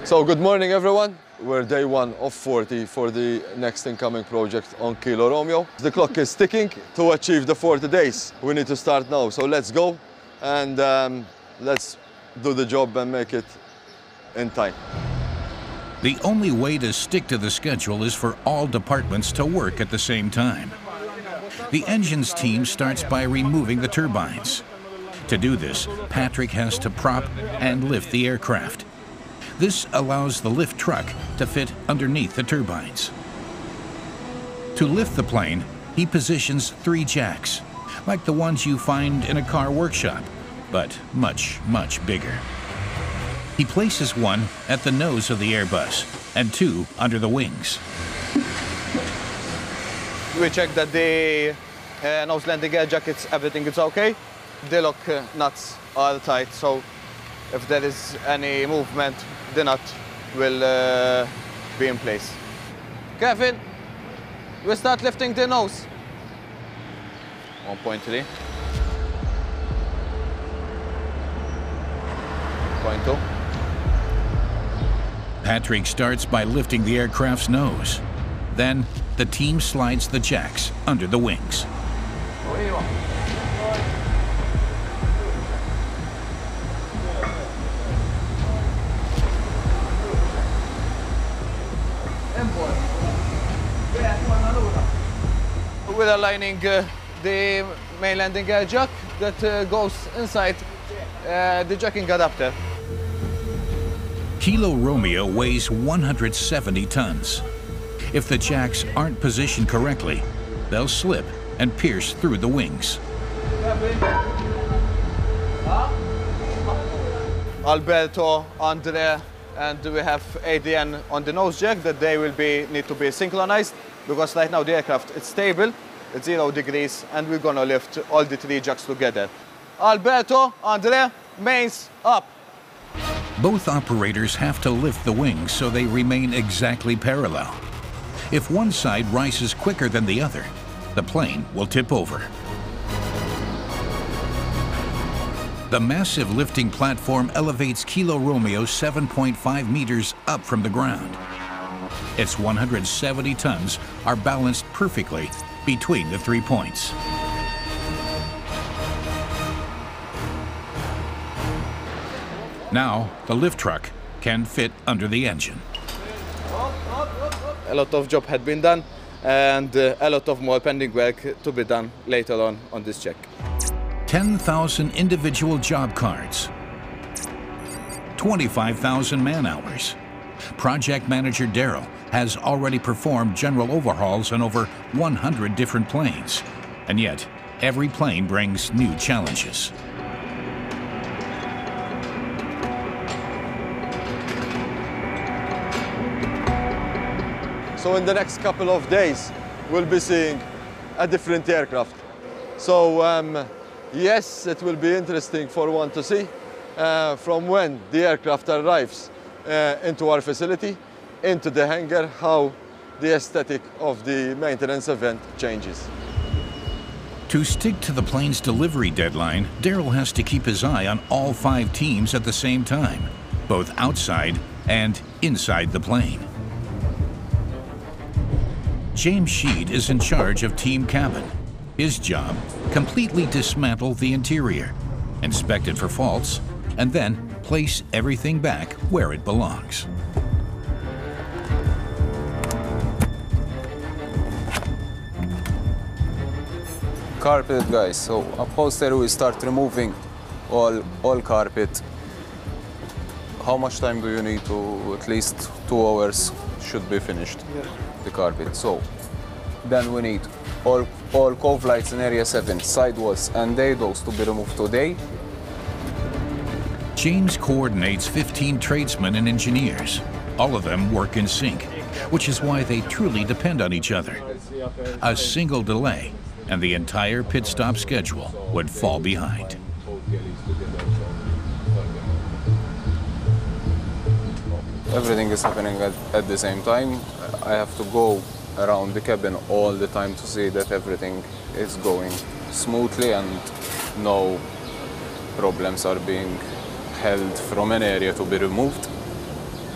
So good morning everyone. We're day 1 of 40 for the next incoming project on Kilo Romeo. The clock is ticking to achieve the 40 days. We need to start now, so let's go and let's do the job and make it in time. The only way to stick to the schedule is for all departments to work at the same time. The engines team starts by removing the turbines. To do this, Patrick has to prop and lift the aircraft. This allows the lift truck to fit underneath the turbines. To lift the plane, he positions 3 jacks, like the ones you find in a car workshop, but much, much bigger. He places one at the nose of the Airbus and 2 under the wings. We check that the nose landing gear jackets, everything is okay. The lock nuts are tight, so if there is any movement, the nut will be in place. Kevin, we start lifting the nose. 1.3. 0.2. Patrick starts by lifting the aircraft's nose. Then, the team slides the jacks under the wings. We're aligning the main landing gear jack that goes inside the jacking adapter. Kilo Romeo weighs 170 tons. If the jacks aren't positioned correctly, they'll slip and pierce through the wings. Alberto, Andrea, and we have ADN on the nose jack that they will need to be synchronized, because right now the aircraft is stable, it's 0 degrees, and we're gonna lift all the 3 jacks together. Alberto, Andrea, mains up. Both operators have to lift the wings so they remain exactly parallel. If one side rises quicker than the other, the plane will tip over. The massive lifting platform elevates Kilo Romeo 7.5 meters up from the ground. Its 170 tons are balanced perfectly between the 3 points. Now, the lift truck can fit under the engine. A lot of job had been done, and a lot of more pending work to be done later on this check. 10,000 individual job cards, 25,000 man-hours. Project manager Daryl has already performed general overhauls on over 100 different planes, and yet every plane brings new challenges. So in the next couple of days, we'll be seeing a different aircraft. So yes, it will be interesting for one to see from when the aircraft arrives into our facility, into the hangar, how the aesthetic of the maintenance event changes. To stick to the plane's delivery deadline, Daryl has to keep his eye on all 5 teams at the same time, both outside and inside the plane. James Sheed is in charge of Team Cabin. His job, completely dismantle the interior, inspect it for faults, and then place everything back where it belongs. Carpet, guys. So upholstery, we start removing all carpet. How much time do you need to? At least 2 hours should be finished. Yeah. The carpet. So then we need all cove lights in area 7, sidewalls and dados to be removed today. James coordinates 15 tradesmen and engineers. All of them work in sync, which is why they truly depend on each other. A single delay, and the entire pit stop schedule would fall behind. Everything is happening at the same time. I have to go around the cabin all the time to see that everything is going smoothly and no problems are being held from an area to be removed.